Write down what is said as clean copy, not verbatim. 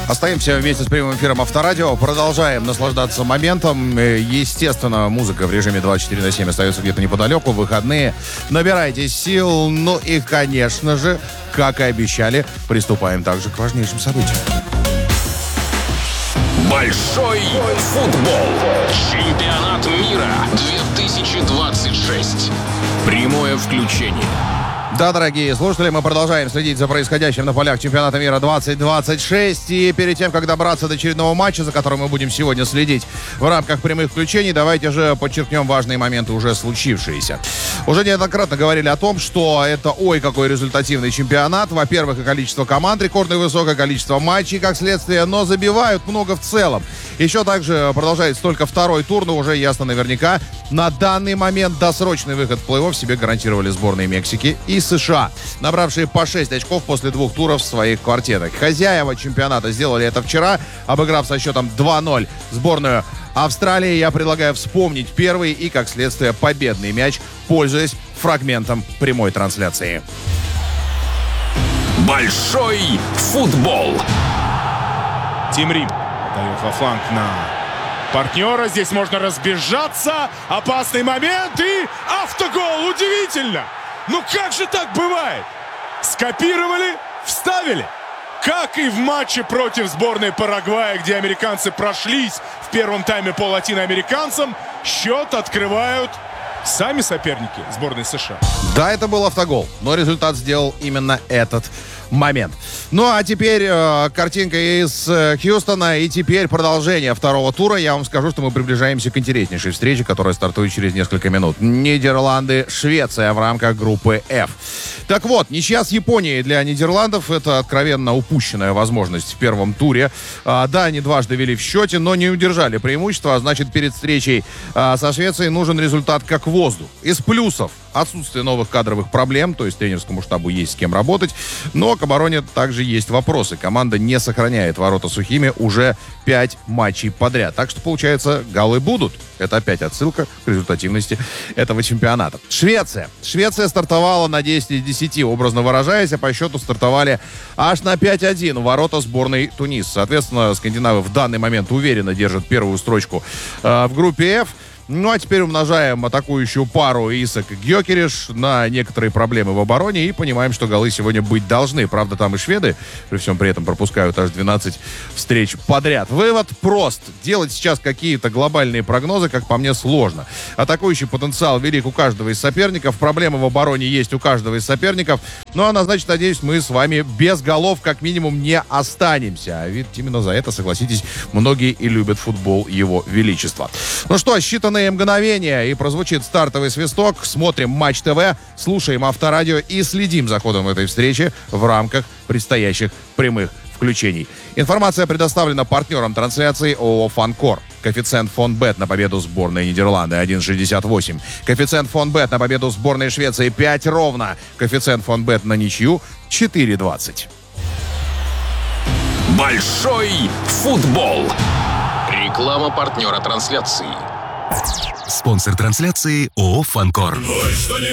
Остаемся вместе с прямым эфиром Авторадио. Продолжаем наслаждаться моментом. Естественно, музыка в режиме 24/7 остается где-то неподалеку. В выходные набирайте сил. Ну и, конечно же, как и обещали, приступаем также к важнейшим событиям. Большой футбол. Чемпионат мира 2026. Прямое включение. Да, дорогие слушатели, мы продолжаем следить за происходящим на полях чемпионата мира 2026. И перед тем, как добраться до очередного матча, за которым мы будем сегодня следить в рамках прямых включений, давайте же подчеркнем важные моменты, уже случившиеся. Уже неоднократно говорили о том, что это какой результативный чемпионат. Во-первых, и количество команд рекордно высокое, количество матчей, как следствие, но забивают много в целом. Еще также продолжается только второй тур, но уже ясно наверняка, на данный момент досрочный выход в плей-офф себе гарантировали сборные Мексики и США, набравшие по 6 очков после 2 туров в своих квартетах. Хозяева чемпионата сделали это вчера, обыграв со счетом 2-0 сборную Австралии. Я предлагаю вспомнить первый и, как следствие, победный мяч, пользуясь фрагментом прямой трансляции. Большой футбол. Тим Рим дает во фланг на партнера. Здесь можно разбежаться. Опасный момент и автогол. Удивительно. Ну как же так бывает? Скопировали, вставили. Как и в матче против сборной Парагвая, где американцы прошлись в первом тайме по латиноамериканцам, счет открывают сами соперники сборной США. Да, это был автогол, но результат сделал именно этот момент. Ну, а теперь картинка из Хьюстона, и теперь продолжение второго тура. Я вам скажу, что мы приближаемся к интереснейшей встрече, которая стартует через несколько минут. Нидерланды, Швеция в рамках группы F. Так вот, ничья с Японией для Нидерландов — это откровенно упущенная возможность в первом туре. Да, они дважды вели в счете, но не удержали преимущество, а значит, перед встречей со Швецией нужен результат как воздух. Из плюсов — отсутствие новых кадровых проблем, то есть тренерскому штабу есть с кем работать, но к обороне также есть вопросы. Команда не сохраняет ворота сухими уже 5 матчей подряд. Так что, получается, голы будут. Это опять отсылка к результативности этого чемпионата. Швеция. Швеция стартовала на 10 из 10, образно выражаясь, а по счету стартовали аж на 5-1 ворота сборной Тунис. Соответственно, скандинавы в данный момент уверенно держат первую строчку в группе F. Ну, а теперь умножаем атакующую пару Исак и Гьокериш на некоторые проблемы в обороне и понимаем, что голы сегодня быть должны. Правда, там и шведы при всем при этом пропускают аж 12 встреч подряд. Вывод прост. Делать сейчас какие-то глобальные прогнозы, как по мне, сложно. Атакующий потенциал велик у каждого из соперников. Проблемы в обороне есть у каждого из соперников. Ну, а значит, надеюсь, мы с вами без голов как минимум не останемся. А ведь именно за это, согласитесь, многие и любят футбол Его Величества. Ну что, считанные мгновения, и прозвучит стартовый свисток. Смотрим Матч ТВ, слушаем Авторадио и следим за ходом этой встречи в рамках предстоящих прямых включений. Информация предоставлена партнером трансляции ООО «Фанкор». Коэффициент Фонбет на победу сборной Нидерланды 1,68. Коэффициент Фонбет на победу сборной Швеции 5 ровно. Коэффициент Фонбет на ничью 4,20. Большой футбол. Реклама партнера трансляции. Спонсор трансляции ООО «Фанкор». Ой, что не